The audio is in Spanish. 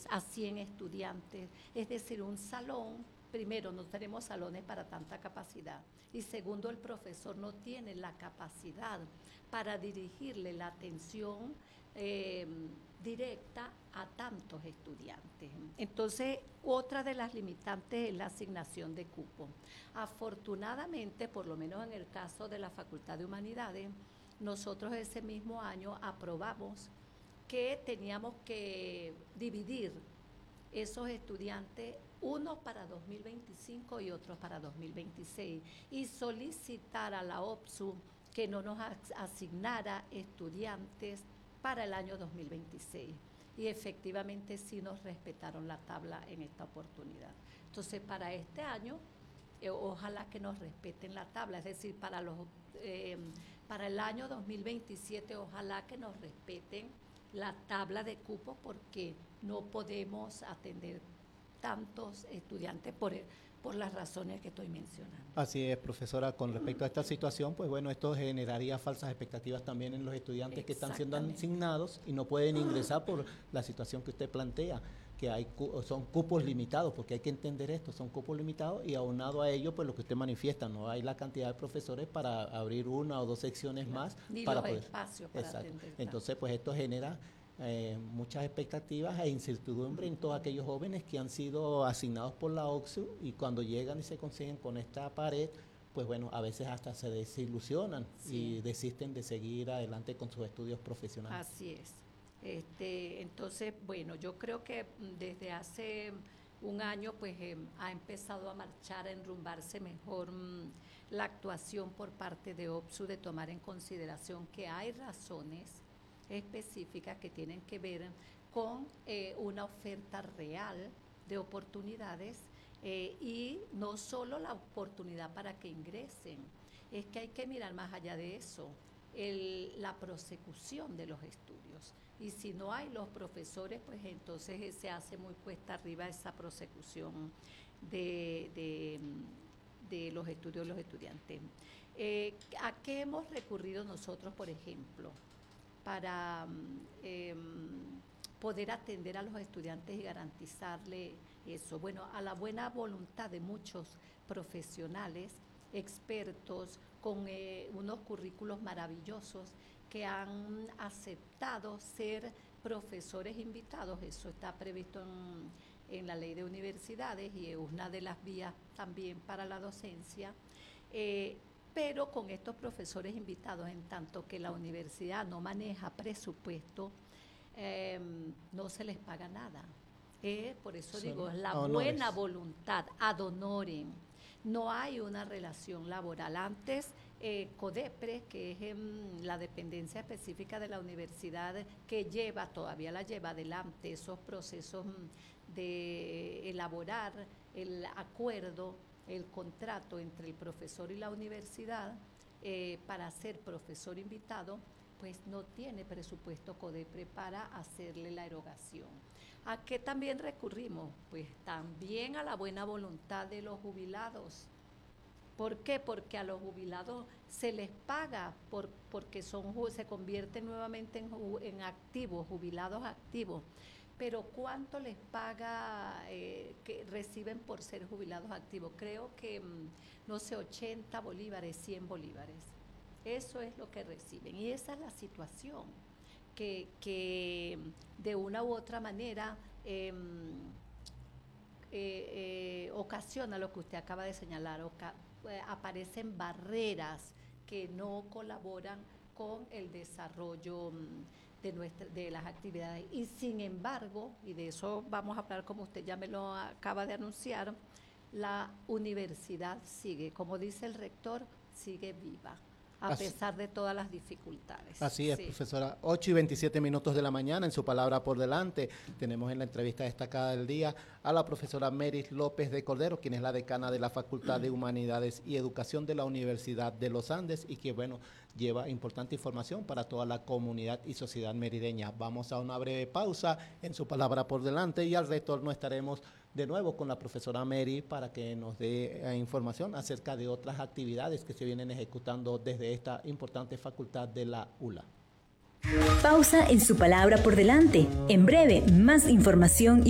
a 100 estudiantes, es decir, un salón. Primero, no tenemos salones para tanta capacidad y segundo, el profesor no tiene la capacidad para dirigirle la atención directa a tantos estudiantes. Entonces, otra de las limitantes es la asignación de cupo. Afortunadamente, por lo menos en el caso de la Facultad de Humanidades, nosotros ese mismo año aprobamos que teníamos que dividir esos estudiantes, unos para 2025 y otros para 2026, y solicitar a la OPSU que no nos asignara estudiantes para el año 2026. Y efectivamente sí nos respetaron la tabla en esta oportunidad. Entonces, para este año, ojalá que nos respeten la tabla, es decir, para el año 2027, ojalá que nos respeten la tabla de cupo, porque no podemos atender tantos estudiantes por las razones que estoy mencionando. Así es, profesora. Con respecto a esta situación, pues bueno, esto generaría falsas expectativas también en los estudiantes que están siendo asignados y no pueden ingresar por la situación que usted plantea, que son cupos limitados, porque hay que entender esto, son cupos limitados y aunado a ello, pues lo que usted manifiesta, no hay la cantidad de profesores para abrir una o dos secciones más. Ni para los poder, espacios para atender. Entonces, pues esto genera muchas expectativas e incertidumbre en todos aquellos jóvenes que han sido asignados por la OCSU y cuando llegan y se consiguen con esta pared, pues bueno, a veces hasta se desilusionan y desisten de seguir adelante con sus estudios profesionales. Así es. Entonces, bueno, yo creo que desde hace un año pues ha empezado a marchar, a enrumbarse mejor la actuación por parte de OPSU, de tomar en consideración que hay razones específicas que tienen que ver con una oferta real de oportunidades y no solo la oportunidad para que ingresen, es que hay que mirar más allá de eso, la prosecución de los estudios. Y si no hay los profesores, pues entonces se hace muy cuesta arriba esa prosecución de los estudios de los estudiantes. ¿A qué hemos recurrido nosotros, por ejemplo, para poder atender a los estudiantes y garantizarle eso? Bueno, a la buena voluntad de muchos profesionales, expertos, con unos currículos maravillosos que han aceptado ser profesores invitados. Eso está previsto en la ley de universidades y es una de las vías también para la docencia. Pero con estos profesores invitados, en tanto que la universidad no maneja presupuesto, no se les paga nada. Por eso digo, la buena voluntad, ad honorem. No hay una relación laboral. Antes, CODEPRE, que es la dependencia específica de la universidad que todavía la lleva adelante esos procesos de elaborar el acuerdo, el contrato entre el profesor y la universidad para ser profesor invitado, pues no tiene presupuesto CODEPRE para hacerle la erogación. ¿A qué también recurrimos? Pues también a la buena voluntad de los jubilados. ¿Por qué? Porque a los jubilados se les paga porque se convierten nuevamente en activos, jubilados activos. Pero ¿cuánto les paga que reciben por ser jubilados activos? Creo que, no sé, 80 bolívares, 100 bolívares. Eso es lo que reciben. Y esa es la situación que de una u otra manera ocasiona lo que usted acaba de señalar. Aparecen barreras que no colaboran con el desarrollo de las actividades. Y sin embargo, y de eso vamos a hablar como usted ya me lo acaba de anunciar, la universidad sigue, como dice el rector, sigue viva, a pesar de todas las dificultades. Así es, profesora. 8:27 de la mañana, en su palabra por delante, tenemos en la entrevista destacada del día a la profesora Meris López de Cordero, quien es la decana de la Facultad de Humanidades y Educación de la Universidad de los Andes y que, bueno, lleva importante información para toda la comunidad y sociedad merideña. Vamos a una breve pausa en su palabra por delante y al retorno estaremos de nuevo con la profesora Mary para que nos dé información acerca de otras actividades que se vienen ejecutando desde esta importante facultad de la ULA. Pausa en su palabra por delante. En breve, más información